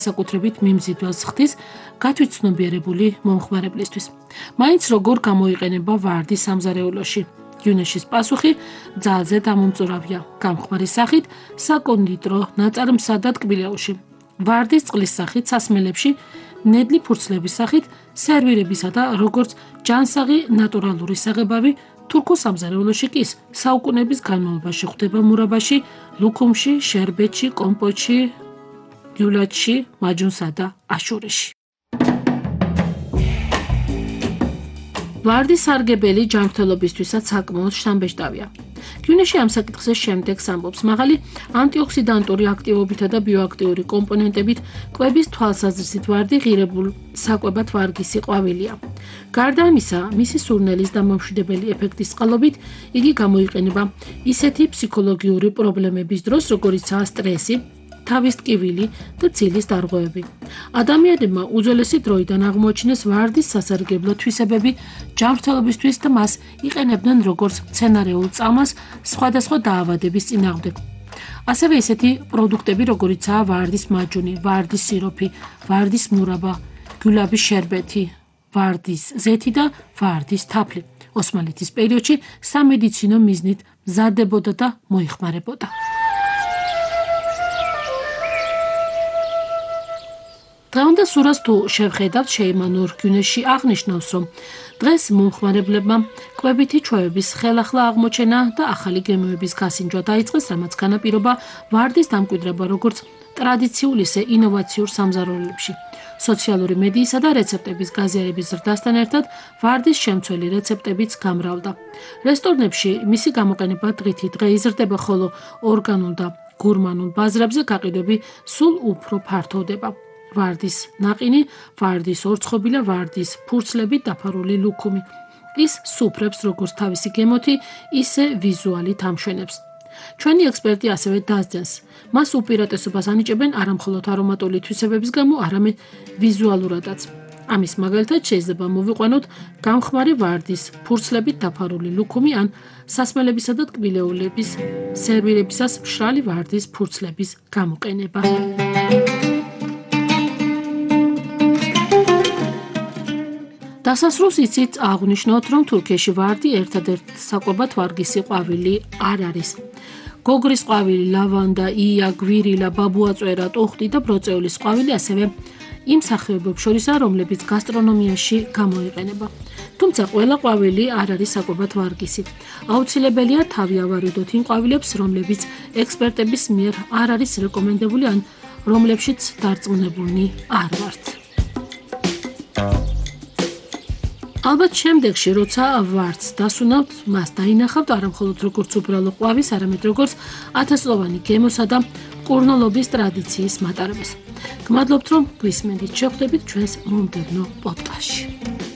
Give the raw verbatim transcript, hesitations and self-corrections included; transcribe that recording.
საკუთრებით მიმზიდველს ხდის გათვითცნობიერებული მომხმარებლისთვის. მაინც როგორ გამოიყენება ვარდი სამზარეულოში? იუნეშის პასუხი ძალზე დამომწურავია. გამხმარის სახით საკონდიტრო ნაწარმსა და ტკბილეულში. ვარდის წყლის სახით სასმელებში, ნედლი ფურცლების სახით სერვირებისა და როგორც ჯანსაღი ნატურალური საღებავი თურქულ სამზარეულოში კი საუკუნეების განმავლობაში ხვდება მურაბაში, ლუქუმში, შერბეთში, კომპოტში, გიულათში, მაჯუნსა და აშურეში. ვარდის სარგებელი ჯანმრთელობისთვისაც საკმაოდ შთამბეჭდავია. იუნეში ამ საკითხზე შემდეგს ამბობს: მაღალი ანტიოქსიდანტური აქტივობითა და ბიოაქტიური კომპონენტებით კვების თვალსაზრისით ვარდი ღირებულ საკვებად ვარგისი ყვავილია. გარდა ამისა, მისი სურნელის დამამშვიდებელი ეფექტის წყალობით იგი გამოიყენება ისეთი ფსიქოლოგიური პრობლემების დროს, როგორიცაა სტრესი, თავის ტკივილი და ცილის დარღვევები. ადამიანებმა უძველესი დროიდან აღმოაჩინეს ვარდის სასარგებლო თვისებები ჯანმრთელობისთვის და მას იყენებდნენ როგორც მცენარეულ წამას სხვადასხვა დაავადების წინააღმდეგ. ასევე ისეთი პროდუქტები, როგორიცაა ვარდის მაჯუნი, ვარდის სიროფი, ვარდის მურაბა, გულაბის შერბეთი, ვარდის ზეთი და ვარდის თაფლი. ოსმალეთის პერიოდში სამედიცინო მიზნით მზადდებოდა და მოიხმარებოდა. დღევანდელ სურას თუ შევხედავთ, შეიმანურ იუნეში აღნიშნავს, რომ დღეს მომხმარებლებმა კვებითი ჩვევების ხელახლა აღმოჩენა და ახალი გემოების გასინჯვა დაიწყეს, რამაც განაპირობა ვარდის დამკვიდრება როგორც ტრადიციულ, ისე ინოვაციურ სამზარეულოებში. სოციალური მედიისა და რეცეპტების გაზიარების ზრდასთან ერთად ვარდის შემცველი რეცეპტებიც გამრავლდა. რესტორნებში მისი გამოყენება დღითი დღე იზრდება, ხოლო ორგანულ და გურმანულ ბაზრებზე გაყიდვები სულ უფრო ფართოვდება. ვარდის ნაყინი, ვარდის ორცხობილა, ვარდის ფურცლებით დაფარული ლუქუმი. ის სუფრებს როგორც თავისი გემოთი, ისე ვიზუალით ამშვენებს. ჩვენი ექსპერტი ასევე დასძენს, მას უპირატესობას ანიჭებენ არამხოლოდ არომატული თვისებების გამო, არამედ ვიზუალურადაც. ამის მაგალითად შეიძლება მოვიყვანოთ გამხმარი ვარდის ფურცლებით დაფარული ლუქუმი ან სასმელებისა და ტკბილეულების სერვირებისას მშრალი ვარდის ფურცლების გამოყენება. დასასრულს იცით აღვნიშნოთ, რომ თურქეთში ვარდი ერთადერთ საკვებად ვარგისი ყვავილი არ არის. გოგრის ყვავილი, ლავანდა, ია, გვირილა, ბაბუაწვერა, ტუხტი და ბროწეულის ყვავილი ასევე იმ სახეობებს შორისაა, რომლებიც გასტრონომიაში გამოიყენება. თუმცა ყველა ყვავილი არ არის საკვებად ვარგისი. აუცილებელია თავი ავარიდოთ იმ ყვავილებს, რომლებიც ექსპერტების მიერ არ არის რეკომენდებული ან რომლებშიც დარწმუნებულნი არ ვართ. ალბათ შემდეგში, როცა ვარდს დასუნავთ, მას დაინახავთ არამხოლოდ როგორც უბრალო ყვავის, არამედ როგორც ათასწლოვანი გემოსა და კურნულობის ტრადიციის მატარებელს. გმადლობთ, რომ გვისმენთ, შეხვდებით ჩვენს მომდევნო პოდკასტში.